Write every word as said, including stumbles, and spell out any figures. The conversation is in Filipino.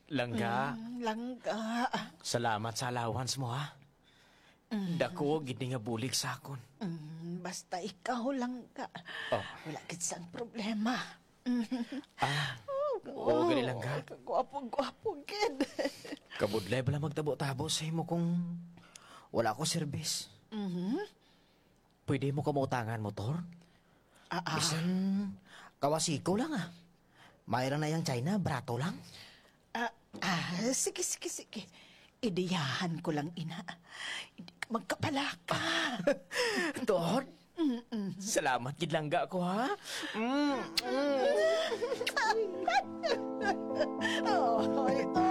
Langga, Mm, langga. salamat sa allowance mo ha. Dako, gid nga bulig sa akon. Mm, basta ikaw langga. Oh. Wala gid sang problema. Ah, oo, gali langga. Gwapo-gwapo gid. Kabudlay bala magtabo-tabo sa imo kung wala ko service. Mhm. Pwede mo kamutangan motor? Ah, ah. Bisan kawasiko lang ah. Mayroon na yung China, brato lang. Ah, ah, sige, sige, sige. Ideyahan ko lang, ina. Hindi ka magkapalaka. Tod, salamat gid langga ko ha. Mm, mm. Oh, ito.